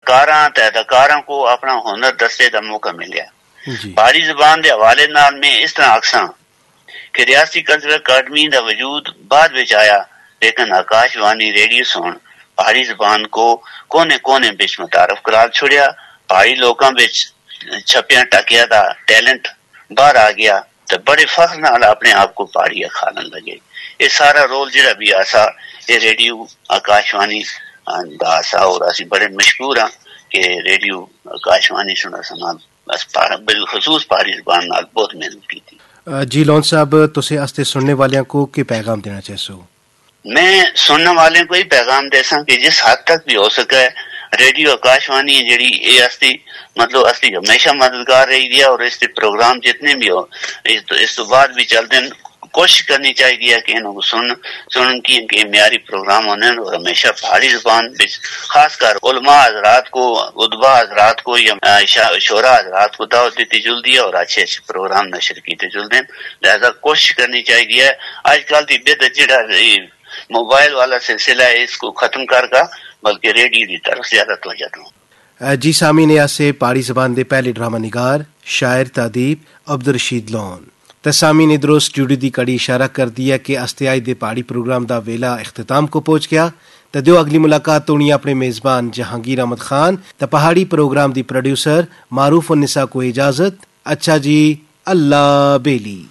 فنکاراں تے اداکاراں کو اپنا ہنر دسے دا موقع ملیا۔ پہاڑی زبان دے حوالے نال میں اس طرح آکھساں کہ ریاستی کلچرل اکیڈمی دا وجود بعد وچ آیا، لیکن آکاش وانی ریڈیو سن پہاڑی زبان کو کونے کونے بچ متعارف کرا چھڑیا۔ پہاڑی لوکاں بچ چھپیاں ٹکیا دا ٹیلنٹ باہر آ گیا تے بڑے فخر نال اپنے آپ کو پہاڑی کھالن لگے۔ یہ سارا رول جڑا بھی آسا یہ ریڈیو آکاش وانی دا آسا، اور اسی بڑے مشکور ہاں کہ ریڈیو آکاش وانی سنا سنا بس بالخصوص پہاڑی زبان نال بہت محنت کی تھی۔ جی لون صاحب، تسے استے سننے والیاں کو کی پیغام دینا چاہسو؟ میں سننے والے کو ہی پیغام دے ساں کہ جس حد تک بھی ہو سکے ریڈیو آکاش وانی جڑی یہ اصلی مطلب اصلی ہمیشہ مددگار رہی ہے، اور اس کے پروگرام جتنے بھی ہو اس تو بعد بھی چلتے ہیں، کوشش کرنی چاہیے کہ انہوں کو سنن کی ان کے معیاری پروگرام ہونے، اور ہمیشہ پہاڑی زبان خاص کر علماء حضرات کو، ادبا حضرات کو یا شعراء حضرات کو دعوت دیتی جلدی ہے، اور اچھے اچھے پروگرام نشر کیتے جلدے ہیں۔ لہذا کوشش کرنی چاہیے آج کل دی بدعت جڑا موبائل والا سلسلہ ہے اس کو ختم کر گا، بلکہ ریڈیو کی طرف زیادہ توجہ دوں۔ جی سامعین، سے پہاڑی زبان دے پہلے ڈرامہ نگار شاعر تادیب عبدالرشید لون تے سامعین ادھروں اسٹوڈیو دی کڑی اشارہ کر دیا کہ استیائی دے پہاڑی پروگرام دا ویلا اختتام کو پہنچ گیا۔ تے دیو اگلی ملاقات ہونی اپنے میزبان جہانگیر احمد خان تے پہاڑی پروگرام دی پروڈیوسر معروف النساء کو اجازت۔ اچھا جی، اللہ بیلی۔